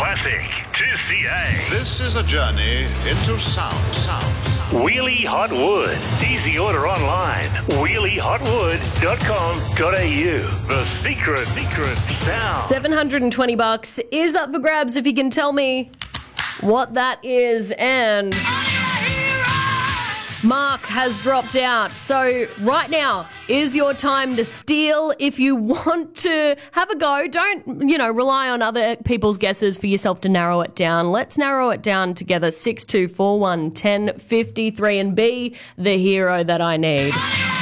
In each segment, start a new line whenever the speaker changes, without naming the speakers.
Classic 2CA.
This is a journey into sound.
Wheelie Hot Wood. Easy order online. wheeliehotwood.com.au. The secret sound.
$720 is up for grabs if you can tell me what that is. And Mark has dropped out. So right now is your time to steal. If you want to have a go, don't, rely on other people's guesses for yourself to narrow it down. Let's narrow it down together. 6241 1053 and be the hero that I need.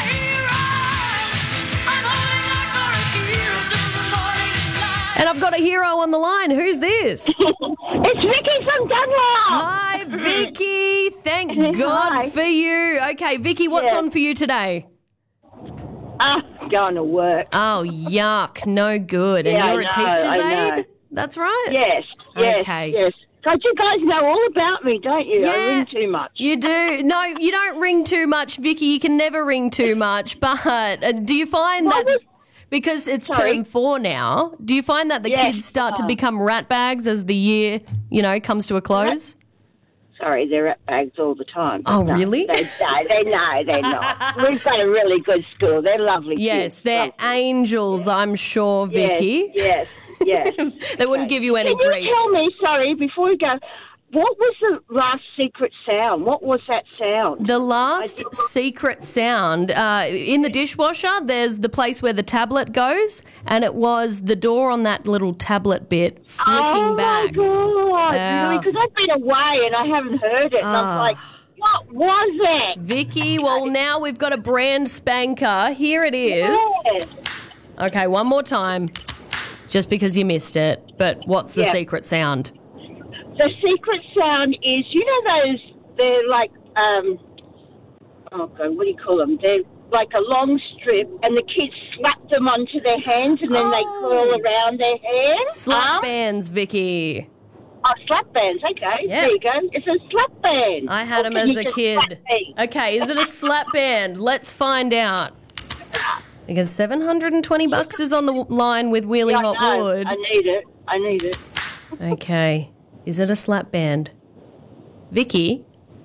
And I've got a hero on the line. Who's this?
It's Vicky from Dunlop.
Hi, Vicky. Thank God for you. Okay, Vicky, what's on for you today?
Going to work.
Oh, yuck. No good. And you're a teacher's aide? That's right?
Yes.
Okay.
Yes. So you guys know all about me, don't you?
Yeah,
I ring too much.
You do. No, you don't ring too much, Vicky. You can never ring too much. But do you find that... Because it's term 4 now, do you find that the kids start to become ratbags as the year, comes to a close?
Sorry, they're ratbags all the time.
Oh, really?
They're not. We've got a really good school. They're lovely
Yes,
kids.
they're angels, I'm sure, Vicky.
Yes.
They wouldn't give you any
Can
grief.
you tell me, sorry, before we go, what was the last secret sound? What was that sound?
The last secret sound, in the dishwasher, there's the place where the tablet goes, and it was the door on that little tablet bit flicking back.
Oh, my God. Really? Because I've been away and I haven't heard it. And I'm like, what was it?
Vicky, well, now we've got a brand spanker. Here it is.
Yes.
Okay, one more time, just because you missed it. But what's the secret sound?
The secret sound is, they're like, what do you call them? They're like a long strip, and the kids slap them onto their hands, and then they curl around their hands.
Slap bands, Vicky.
Oh, slap bands, okay.
Yep.
There you go. It's a slap band.
I had them as a kid. Okay, is it a slap band? Let's find out. Because $720 is on the line with Wheelie Hot Wood.
I need it.
Okay. Is it a slap band? Vicky?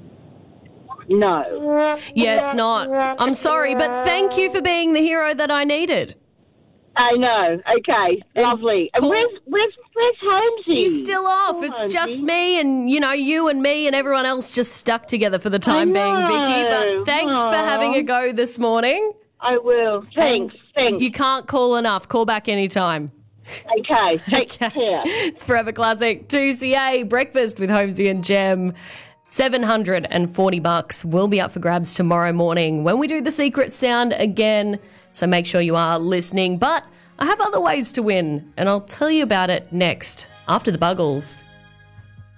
No.
Yeah, it's not. I'm sorry, but thank you for being the hero that I needed.
I know. Okay. Lovely. And where's Holmesy?
He's still off. It's just me and, you and me and everyone else just stuck together for the time being, Vicky. But thanks for having a go this morning.
I will. Thanks.
You can't call enough. Call back anytime.
Okay, take care.
It's Forever Classic 2CA Breakfast with Holmesy and Jem. $740 will be up for grabs tomorrow morning when we do the secret sound again. So make sure you are listening. But I have other ways to win, and I'll tell you about it next after the Buggles.